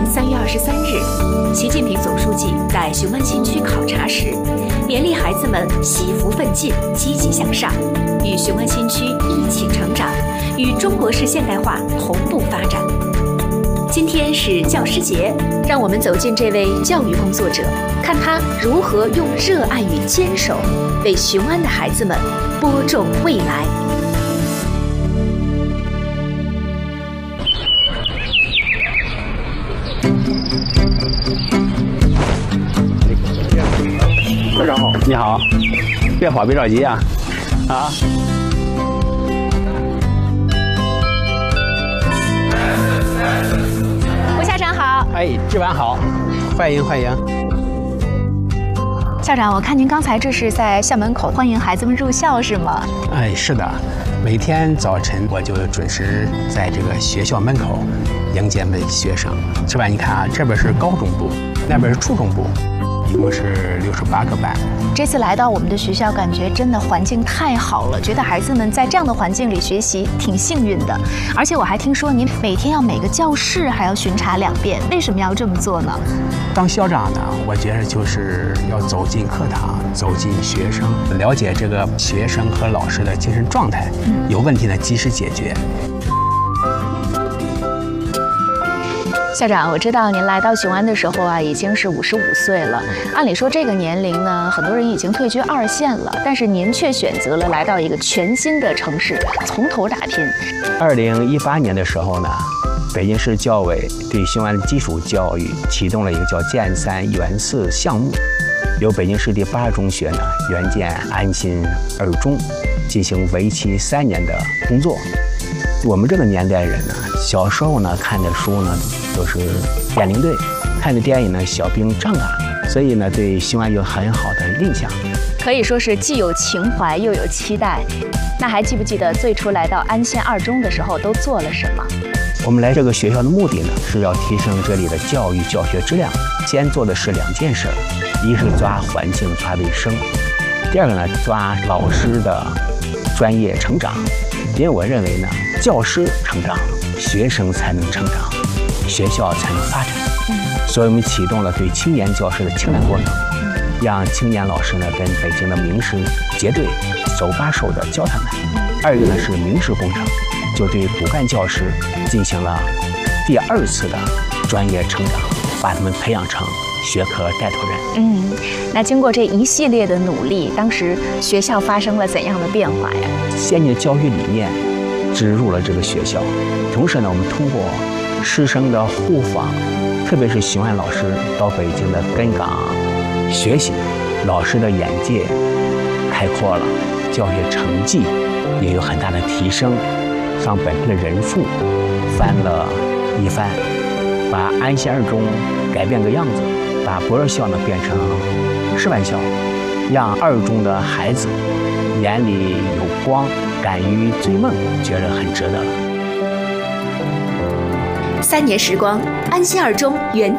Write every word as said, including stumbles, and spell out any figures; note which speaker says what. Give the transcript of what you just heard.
Speaker 1: 年三月二十三日，习近平总书记在雄安新区考察时，勉励孩子们惜福奋进、积极向上，与雄安新区一起成长，与中国式现代化同步发展。今天是教师节，让我们走进这位教育工作者，看他如何用热爱与坚守，为雄安的孩子们播种未来。
Speaker 2: 科长好，你好，别跑，别着急啊，啊。
Speaker 1: 吴校长好，
Speaker 2: 哎，值班好，欢迎欢迎。
Speaker 1: 校长，我看您刚才这是在校门口欢迎孩子们入校是吗？
Speaker 2: 哎，是的，每天早晨我就准时在这个学校门口迎接们学生。是吧？你看啊，这边是高中部，那边是初中部。一共是六十八个班。
Speaker 1: 这次来到我们的学校，感觉真的环境太好了，觉得孩子们在这样的环境里学习挺幸运的。而且我还听说您每天要每个教室还要巡查两遍，为什么要这么做呢？
Speaker 2: 当校长呢，我觉得就是要走进课堂，走进学生，了解这个学生和老师的精神状态，有问题呢及时解决。
Speaker 1: 校长，我知道您来到雄安的时候啊，已经是五十五岁了。按理说这个年龄呢，很多人已经退居二线了，但是您却选择了来到一个全新的城市，从头打拼。
Speaker 2: 二零一八年的时候呢，北京市教委对雄安的基础教育启动了一个叫建三援四项目，由北京市第八中学呢援建安新二中，进行为期三年的工作。我们这个年代人呢，小时候呢看的书呢都是电灵队，看的电影呢小兵张嘎，所以呢对雄安有很好的印象，
Speaker 1: 可以说是既有情怀又有期待。那还记不记得最初来到安新二中的时候都做了什么？
Speaker 2: 我们来这个学校的目的呢是要提升这里的教育教学质量，先做的是两件事，一是抓环境抓卫生，第二个呢抓老师的专业成长。因为我认为呢，教师成长，学生才能成长，学校才能发展。嗯，所以我们启动了对青年教师的青蓝过程，让青年老师呢跟北京的名师结对，手把手的教他们。二一个呢是名师工程，就对骨干教师进行了第二次的专业成长，把他们培养成学科带头人。
Speaker 1: 嗯，那经过这一系列的努力，当时学校发生了怎样的变化呀？
Speaker 2: 先进的教育理念植入了这个学校，同时呢，我们通过师生的互访，特别是雄安老师到北京的根港学习，老师的眼界开阔了，教学成绩也有很大的提升，上本科的人数翻了一番，把安新二中改变个样子，把博二校呢变成示范校，让二中的孩子眼里有光，敢于追梦，觉得很值得了。
Speaker 1: 三年时光，安新二中原